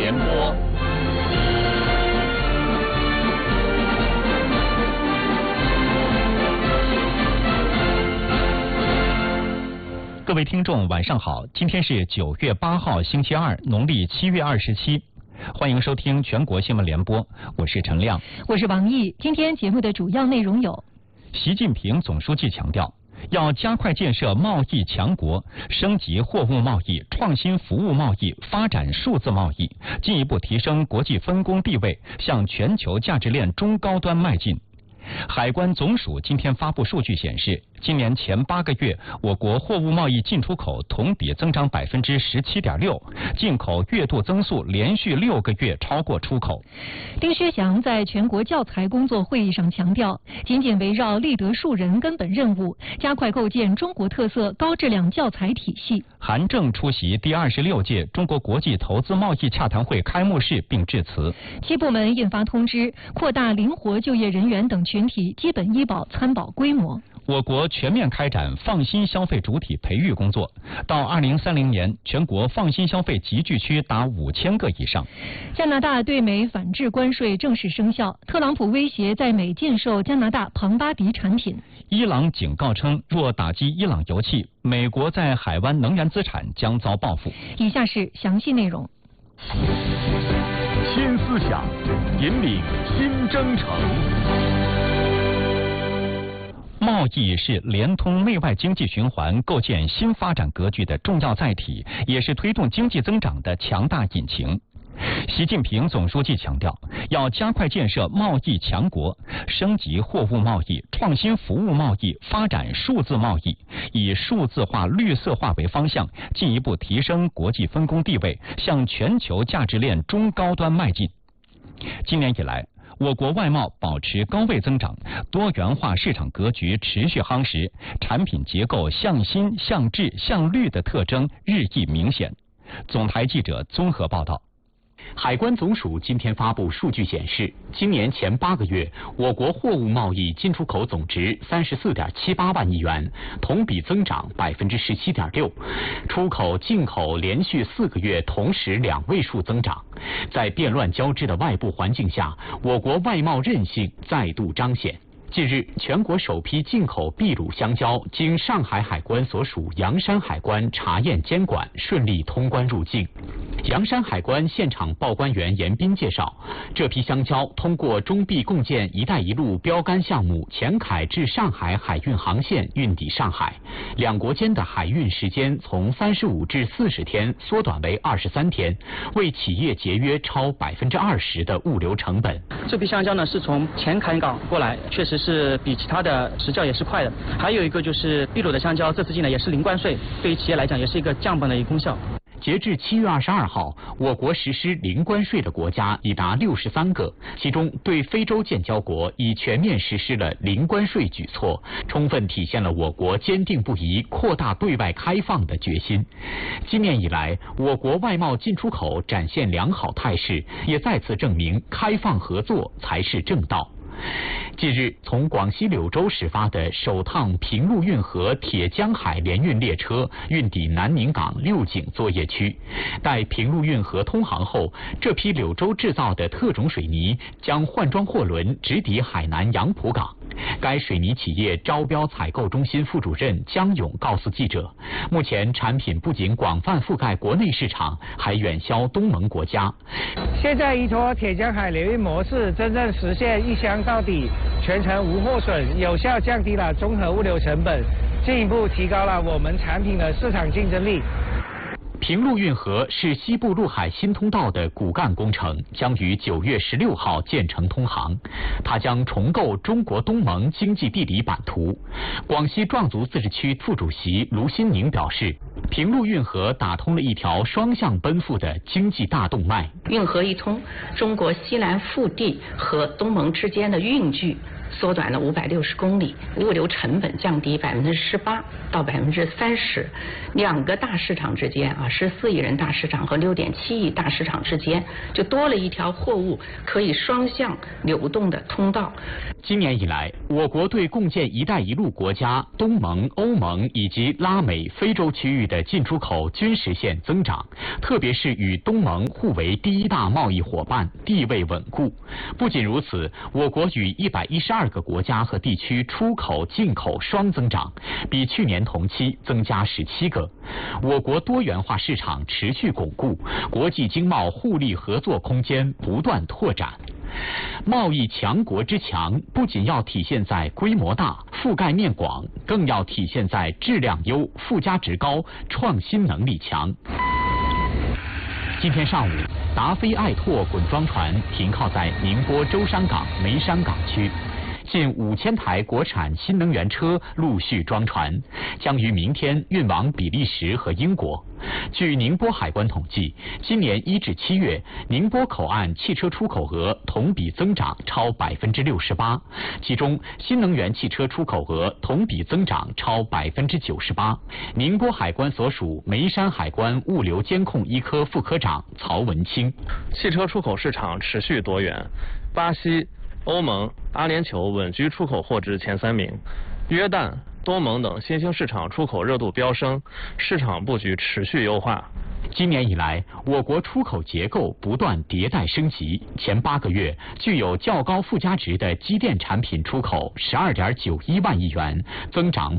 联播。各位听众，晚上好！今天是9月8号，星期二，农历7月27。欢迎收听全国新闻联播，我是陈亮， 我是王毅。今天节目的主要内容有： 习近平总书记强调，要加快建设贸易强国，升级货物贸易、创新服务贸易，发展数字贸易，进一步提升国际分工地位，向全球价值链中高端迈进。海关总署今天发布数据显示，今年前8个月，我国货物贸易进出口同比增长17.6%，进口月度增速连续6个月超过出口。 丁薛祥在全国教材工作会议上强调，紧紧围绕立德树人根本任务，加快构建中国特色高质量教材体系。 韩正出席第26届中国国际投资贸易洽谈会开幕式并致辞。 7部门印发通知，扩大灵活就业人员等群体基本医保参保规模。 我国全面开展放心消费主体培育工作，到2030年，全国放心消费集聚区达5000个以上。 加拿大对美反制关税正式生效，特朗普威胁在美禁售加拿大庞巴迪产品。 伊朗警告称，若打击伊朗油气，美国在海湾能源资产将遭报复。 以下是详细内容。 新思想，引领新征程。 贸易是联通内外经济循环、构建新发展格局的重要载体，也是推动经济增长的强大引擎。习近平总书记强调，要加快建设贸易强国，升级货物贸易、创新服务贸易，发展数字贸易，以数字化、绿色化为方向，进一步提升国际分工地位，向全球价值链中高端迈进。今年以来，我国外贸保持高位增长，多元化市场格局持续夯实，产品结构向新、向质、向绿的特征日益明显。总台记者综合报道。 海关总署今天发布数据显示，今年前8个月，我国货物贸易进出口总值34.78万亿元，同比增长17.6%，出口、进口连续4个月同时2位数增长。在变乱交织的外部环境下，我国外贸韧性再度彰显。近日，全国首批进口秘鲁香蕉经上海海关所属洋山海关查验监管，顺利通关入境。洋山海关现场报关员严斌介绍，这批香蕉通过中秘共建“一带一路”标杆项目前海至上海海运航线运抵上海，两国间的海运时间从35至40天缩短为23天，为企业节约超20%的物流成本。 这批香蕉呢是从前海港过来，确实是比其他的时效也是快的。还有一个就是秘鲁的香蕉这次进来也是零关税，对于企业来讲也是一个降本的一个功效。 截至7月22号，我国实施零关税的国家已达63个，其中对非洲建交国已全面实施了零关税举措，充分体现了我国坚定不移扩大对外开放的决心。今年以来，我国外贸进出口展现良好态势，也再次证明开放合作才是正道。近日，从广西柳州始发的首趟平陆运河铁江海联运列车运抵南宁港六井作业区。待平陆运河通航后，这批柳州制造的特种水泥将换装货轮直抵海南杨浦港。该水泥企业招标采购中心副主任江勇告诉记者，目前产品不仅广泛覆盖国内市场，还远销东盟国家。 现在依托铁江海联运模式，真正实现一箱到底，全程无货损，有效降低了综合物流成本，进一步提高了我们产品的市场竞争力。 平陆运河是西部陆海新通道的骨干工程，将于9月16号建成通航。它将重构中国东盟经济地理版图。广西壮族自治区副主席卢新宁表示，平陆运河打通了一条双向奔赴的经济大动脉。 运河一通，中国西南腹地和东盟之间的运距缩短了560公里，物流成本降低18%到30%。2个大市场之间14亿人大市场和6.7亿大市场之间，就多了一条货物可以双向流动的通道。 今年以来，我国对共建“一带一路”国家、东盟、欧盟以及拉美、非洲区域的进出口均实现增长，特别是与东盟互为第一大贸易伙伴，地位稳固。不仅如此，我国与112个国家和地区出口、进口双增长，比去年同期增加17个。我国多元化市场持续巩固，国际经贸互利合作空间不断拓展。贸易强国之强，不仅要体现在规模大、覆盖面广，更要体现在质量优、附加值高、创新能力强。今天上午，达飞爱拓滚装船停靠在宁波舟山港梅山港区。近5000台国产新能源车陆续装船，将于明天运往比利时和英国。据宁波海关统计，今年1至7月，宁波口岸汽车出口额同比增长超68%，其中新能源汽车出口额同比增长超98%。宁波海关所属梅山海关物流监控一科副科长曹文清： 汽车出口市场持续多元，巴西、欧盟、阿联酋稳居出口货值前3名，约旦、东盟等新兴市场出口热度飙升，市场布局持续优化。 今年以来，我国出口结构不断迭代升级。前8个月，具有较高附加值的机电产品出口12.91万亿元，增长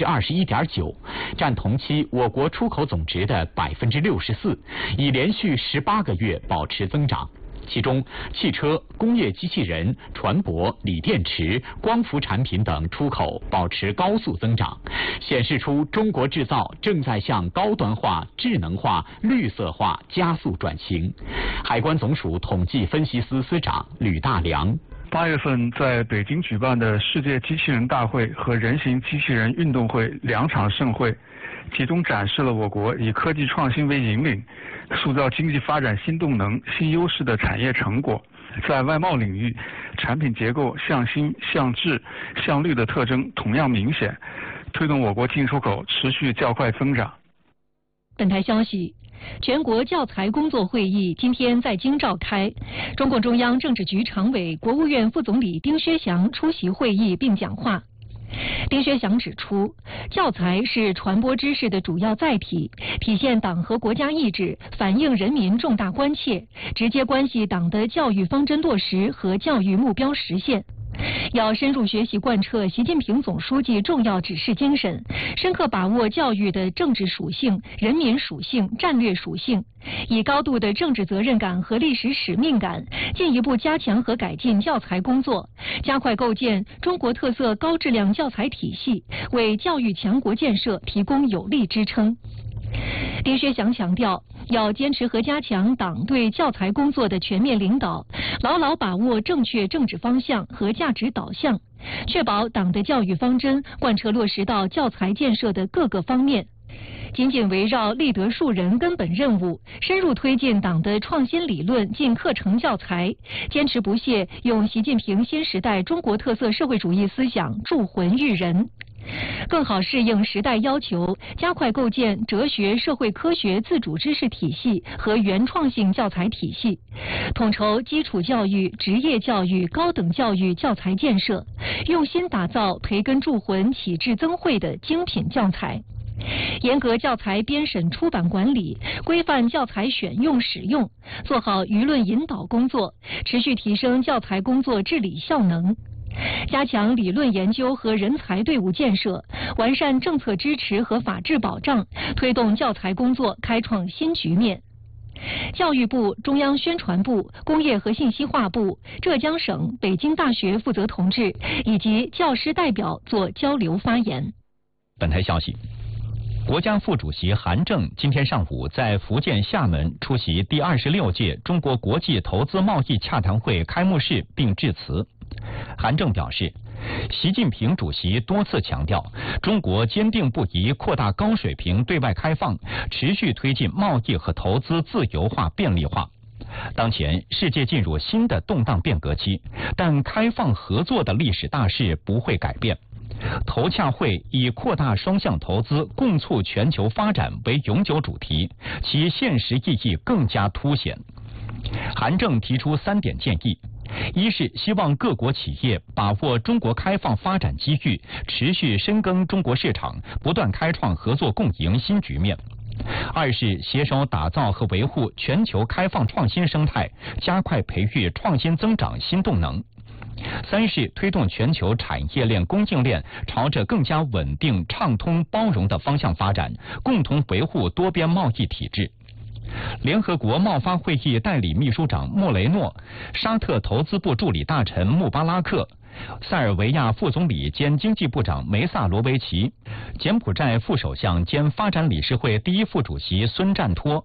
21.9%，占同期我国出口总值的64%，已连续18个月保持增长。其中，汽车、工业机器人、船舶、锂电池、光伏产品等出口保持高速增长，显示出中国制造正在向高端化、智能化、绿色化加速转型。海关总署统计分析司司长吕大良 ：8月份在北京举办的世界机器人大会和人形机器人运动会2场盛会，集中展示了我国以科技创新为引领，塑造经济发展新动能、新优势的产业成果。在外贸领域，产品结构向新、向质、向绿的特征同样明显，推动我国进出口持续较快增长。 本台消息，全国教材工作会议今天在京召开，中共中央政治局常委、国务院副总理丁薛祥出席会议并讲话。丁薛祥指出，教材是传播知识的主要载体，体现党和国家意志，反映人民重大关切，直接关系党的教育方针落实和教育目标实现。要深入学习贯彻习近平总书记重要指示精神，深刻把握教育的政治属性、人民属性、战略属性，以高度的政治责任感和历史使命感，进一步加强和改进教材工作，加快构建中国特色高质量教材体系，为教育强国建设提供有力支撑。丁薛祥强调，要坚持和加强党对教材工作的全面领导，牢牢把握正确政治方向和价值导向，确保党的教育方针贯彻落实到教材建设的各个方面。紧紧围绕立德树人根本任务，深入推进党的创新理论进课程教材，坚持不懈用习近平新时代中国特色社会主义思想铸魂育人，更好适应时代要求，加快构建哲学、社会科学自主知识体系和原创性教材体系，统筹基础教育、职业教育、高等教育教材建设，用心打造培根铸魂、启智增慧的精品教材。严格教材编审出版管理，规范教材选用使用，做好舆论引导工作，持续提升教材工作治理效能。加强理论研究和人才队伍建设，完善政策支持和法治保障，推动教材工作开创新局面。教育部、中央宣传部、工业和信息化部、浙江省、北京大学负责同志以及教师代表做交流发言。 本台消息，国家副主席韩正今天上午在福建厦门出席第26届中国国际投资贸易洽谈会开幕式并致辞。韩正表示，习近平主席多次强调，中国坚定不移扩大高水平对外开放，持续推进贸易和投资自由化便利化。 当前世界进入新的动荡变革期，但开放合作的历史大势不会改变。投洽会以扩大双向投资、共促全球发展为永久主题，其现实意义更加凸显。韩正提出3点建议：一是希望各国企业把握中国开放发展机遇，持续深耕中国市场，不断开创合作共赢新局面；二是携手打造和维护全球开放创新生态，加快培育创新增长新动能；三是推动全球产业链供应链朝着更加稳定、畅通、包容的方向发展，共同维护多边贸易体制。联合国贸发会议代理秘书长莫雷诺、沙特投资部助理大臣穆巴拉克、塞尔维亚副总理兼经济部长梅萨罗维奇、柬埔寨副首相兼发展理事会第1副主席孙占托